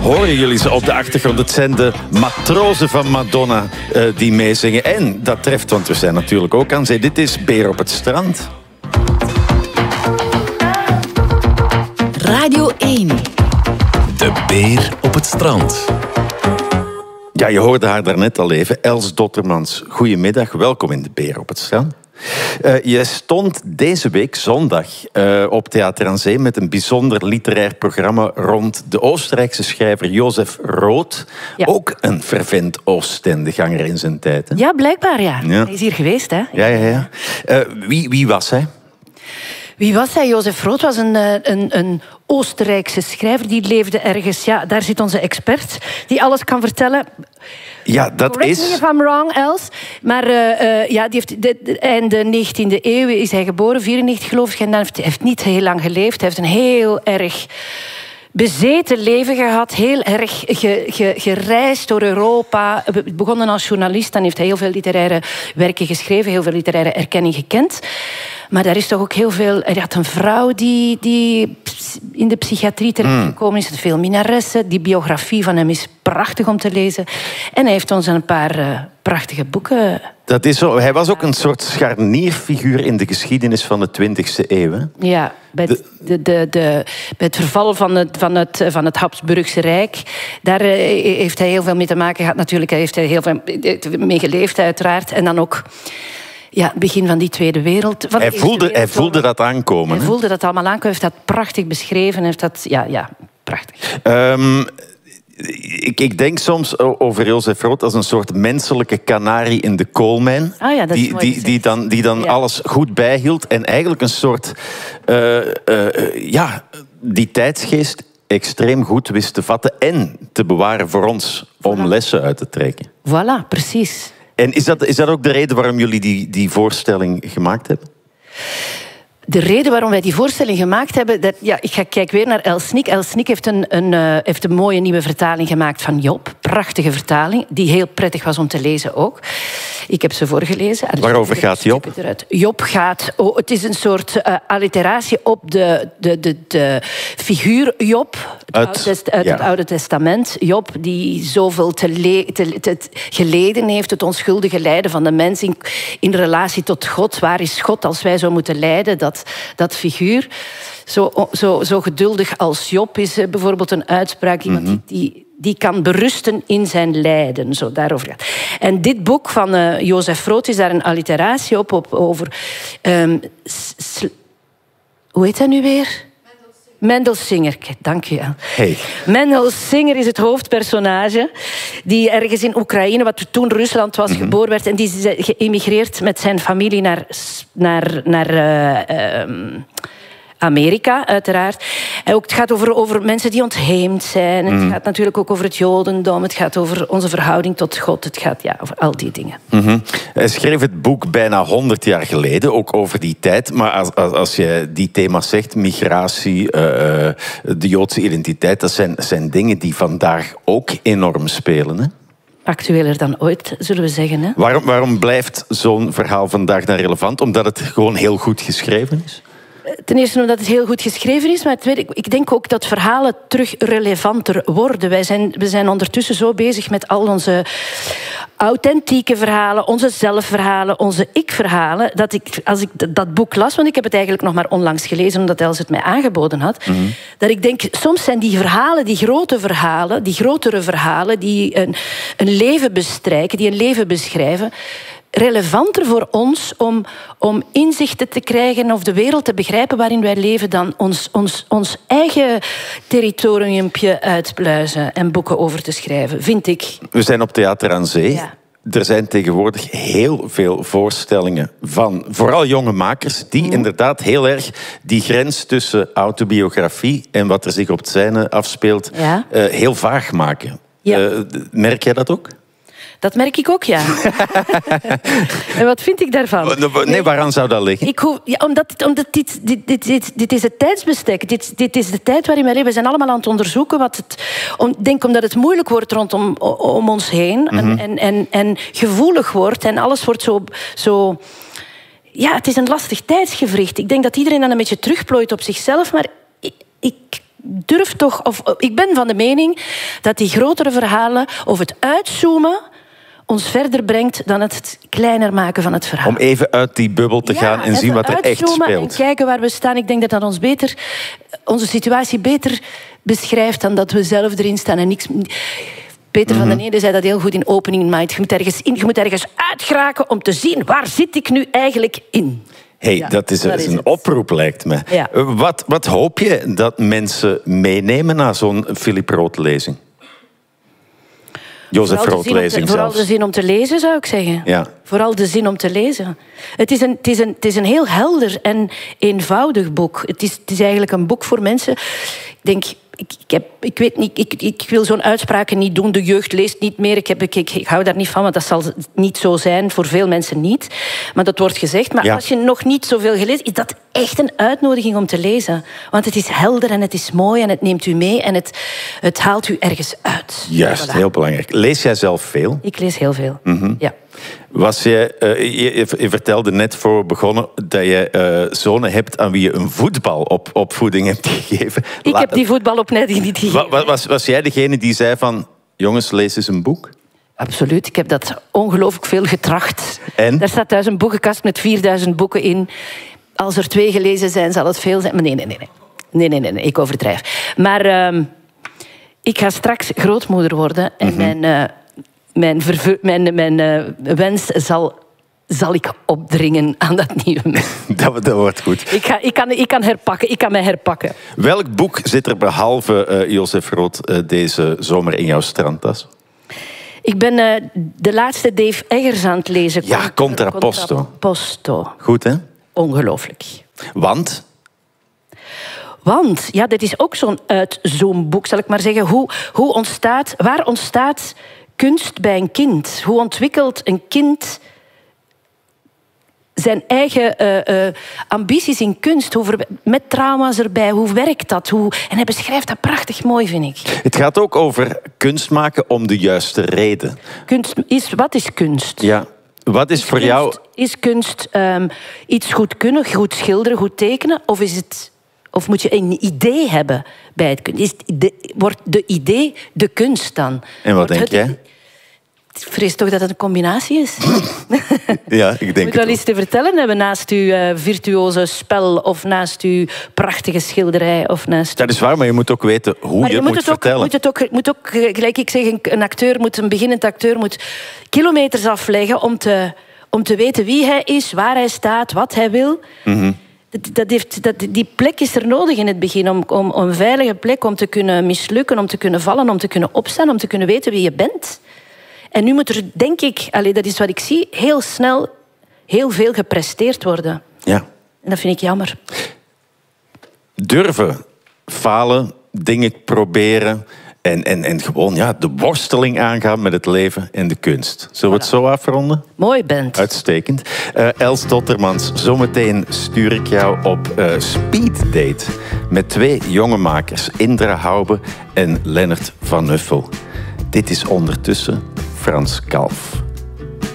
Horen jullie ze op de achtergrond? Het zijn de matrozen van Madonna die meezingen. En dat treft, want we zijn natuurlijk ook aan zee. Dit is Beer op het strand. Radio 1. De Beer op het strand. Ja, je hoorde haar daarnet al even. Els Dottermans, goedemiddag. Welkom in de Beer op het strand. Je stond deze week zondag op Theater aan Zee met een bijzonder literair programma rond de Oostenrijkse schrijver Josef Roth. Ja. Ook een fervent Oostendeganger in zijn tijd. Hè? Ja, blijkbaar ja. Hij is hier geweest, hè? Ja. Wie was hij? Wie was hij? Josef Roth was een Oostenrijkse schrijver. Die leefde ergens... Ja, daar zit onze expert die alles kan vertellen. Ja, dat Correct is... me if I'm wrong, Els. Maar die heeft einde 19e eeuw is hij geboren, 94 geloof ik. En dan heeft niet heel lang geleefd. Hij heeft een heel erg bezeten leven gehad. Heel erg gereisd door Europa. Begonnen als journalist. Dan heeft hij heel veel literaire werken geschreven. Heel veel literaire erkenning gekend. Maar daar is toch ook heel veel... Hij had een vrouw die in de psychiatrie terechtgekomen is. Veel minaressen. Die biografie van hem is prachtig om te lezen. En hij heeft ons een paar prachtige boeken... Dat is zo. Hij was ook een soort scharnierfiguur in de geschiedenis van de 20e eeuw. Hè? Ja, bij het verval van het Habsburgse Rijk. Daar heeft hij heel veel mee te maken gehad. Natuurlijk, hij heeft er heel veel mee geleefd, uiteraard. En dan ook... Ja, begin van die Tweede Wereld. Hij voelde dat aankomen. Hij voelde dat allemaal aankomen. Hij heeft dat prachtig beschreven. Heeft dat, ja, prachtig. Ik denk soms over Josef Roth als een soort menselijke kanarie in de koolmijn. Ah ja, dat is mooi die dan alles goed bijhield. En eigenlijk een soort... die tijdsgeest extreem goed wist te vatten en te bewaren voor ons om lessen uit te trekken. Voilà, precies. En is dat ook de reden waarom jullie die voorstelling gemaakt hebben? De reden waarom wij die voorstelling gemaakt hebben... Ik kijk weer naar Els Snik. Els Snik heeft een mooie nieuwe vertaling gemaakt van Job. Prachtige vertaling, die heel prettig was om te lezen ook. Ik heb ze voorgelezen. Waarover gaat Job? Job gaat... het is een soort alliteratie op de figuur Job uit het Oude Testament. Job die zoveel geleden heeft, het onschuldige lijden van de mens in relatie tot God. Waar is God als wij zo moeten lijden? Dat figuur. Zo geduldig als Job is bijvoorbeeld een uitspraak. Iemand die kan berusten in zijn lijden. Zo, daarover gaat. En dit boek van Josef Roth is daar een alliteratie op over... hoe heet hij nu weer? Mendel Singer, dank je wel. Hey. Mendel Singer is het hoofdpersonage die ergens in Oekraïne, wat toen Rusland was, geboren werd. En die is geëmigreerd met zijn familie naar Amerika, uiteraard. En ook, het gaat over mensen die ontheemd zijn. Het gaat natuurlijk ook over het Jodendom. Het gaat over onze verhouding tot God. Het gaat over al die dingen. Hij schreef het boek bijna 100 jaar geleden, ook over die tijd. Maar als je die thema's zegt, migratie, de Joodse identiteit, dat zijn dingen die vandaag ook enorm spelen, hè? Actueler dan ooit, zullen we zeggen. Hè? Waarom blijft zo'n verhaal vandaag dan relevant? Omdat het gewoon heel goed geschreven is? Ten eerste omdat het heel goed geschreven is, maar ik denk ook dat verhalen terug relevanter worden. We zijn ondertussen zo bezig met al onze authentieke verhalen, onze zelfverhalen, onze ik-verhalen, dat als ik dat boek las, want ik heb het eigenlijk nog maar onlangs gelezen, omdat Els het mij aangeboden had, dat ik denk, soms zijn die verhalen, die grote verhalen, die grotere verhalen, die een leven bestrijken, die een leven beschrijven, relevanter voor ons om inzichten te krijgen of de wereld te begrijpen waarin wij leven dan ons eigen territoriumpje uitpluizen en boeken over te schrijven, vind ik. We zijn op Theater aan Zee. Ja. Er zijn tegenwoordig heel veel voorstellingen van vooral jonge makers die inderdaad heel erg die grens tussen autobiografie en wat er zich op het scène afspeelt heel vaag maken. Ja. Merk jij dat ook? Dat merk ik ook, ja. En wat vind ik daarvan? Nee, waaraan zou dat liggen? Omdat dit is het tijdsbestek. Dit is de tijd waarin wij leven. We zijn allemaal aan het onderzoeken. Ik denk omdat het moeilijk wordt rondom ons heen. En gevoelig wordt. En alles wordt zo... Ja, het is een lastig tijdsgewricht. Ik denk dat iedereen dan een beetje terugplooit op zichzelf. Maar ik durf toch... ik ben van de mening dat die grotere verhalen of het uitzoomen ons verder brengt dan het kleiner maken van het verhaal. Om even uit die bubbel te gaan en zien wat er echt speelt. En kijken waar we staan. Ik denk dat dat onze situatie beter beschrijft dan dat we zelf erin staan en niks... Peter van den Ede zei dat heel goed in Opening Mind. Je moet ergens uitgeraken om te zien waar zit ik nu eigenlijk in. Dat is een oproep, lijkt me. Ja. Wat hoop je dat mensen meenemen na zo'n Philip Roth-lezing? Jozef Roth-lezing zelfs. Vooral de zin om te lezen, zou ik zeggen. Ja. Vooral de zin om te lezen. Het is een heel helder en eenvoudig boek. Het is eigenlijk een boek voor mensen... Ik denk... Ik weet niet, ik wil zo'n uitspraken niet doen. De jeugd leest niet meer. Ik hou daar niet van, want dat zal niet zo zijn. Voor veel mensen niet. Maar dat wordt gezegd. Maar als je nog niet zoveel gelezen... is dat echt een uitnodiging om te lezen. Want het is helder en het is mooi en het neemt u mee. En het haalt u ergens uit. Juist, heel belangrijk. Lees jij zelf veel? Ik lees heel veel, ja. Je vertelde net voor we begonnen dat je zonen hebt aan wie je een voetbalopvoeding hebt gegeven. Ik heb die voetbalopleiding niet gegeven. Was jij degene die zei van... Jongens, lees eens een boek? Absoluut. Ik heb dat ongelooflijk veel getracht. En? Daar staat thuis een boekenkast met 4000 boeken in. Als er 2 gelezen zijn, zal het veel zijn. Maar nee, ik overdrijf. Maar ik ga straks grootmoeder worden. En mijn wens zal ik opdringen aan dat nieuwe mens. Dat wordt goed. Ik kan mij herpakken. Welk boek zit er behalve Jozef Roth deze zomer in jouw strandtas? Ik ben de laatste Dave Eggers aan het lezen. Ja, Contrapposto. Goed, hè? Ongelooflijk. Want, ja, dit is ook zo'n uitzoomboek, zal ik maar zeggen. Waar ontstaat kunst bij een kind? Hoe ontwikkelt een kind zijn eigen ambities in kunst? Met trauma's erbij, hoe werkt dat? En hij beschrijft dat prachtig mooi, vind ik. Het gaat ook over kunst maken om de juiste reden. Wat is kunst? Ja. Wat is voor jou... Is kunst iets goed kunnen, goed schilderen, goed tekenen? Of moet je een idee hebben bij het kunst? Wordt de idee de kunst dan? En wat denk jij? Ik vrees toch dat het een combinatie is. Ja, ik denk je moet wel iets te vertellen hebben naast uw virtuoze spel of naast uw prachtige schilderij. Of naast... Dat is waar, maar je moet ook weten hoe je het moet vertellen. Moet ook, gelijk ik zeg, een beginnend acteur moet kilometers afleggen om te weten wie hij is, waar hij staat, wat hij wil. Die plek is er nodig in het begin, om een veilige plek om te kunnen mislukken, om te kunnen vallen, om te kunnen opstaan, om te kunnen weten wie je bent. En nu moet er, denk ik, dat is wat ik zie, heel snel heel veel gepresteerd worden. Ja. En dat vind ik jammer. Durven, falen, dingen proberen en gewoon de worsteling aangaan met het leven en de kunst. Zullen we het zo afronden? Mooi, Bent. Uitstekend. Els Dottermans, zometeen stuur ik jou op speeddate met 2 jonge makers, Indra Haube en Lennart van Nuffel. Dit is ondertussen Frans Kalf.